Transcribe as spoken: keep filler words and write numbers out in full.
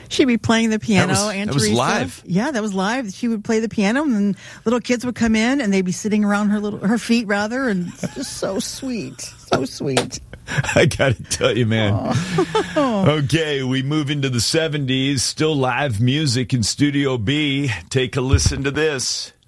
She'd be playing the piano. That was, Aunt that was Teresa. live. Yeah, that was live. She would play the piano, and then little kids would come in, and they'd be sitting around her little her feet, rather, and it's just so sweet, so sweet. I got to tell you, man. Okay, we move into the seventies. Still live music in Studio B. Take a listen to this.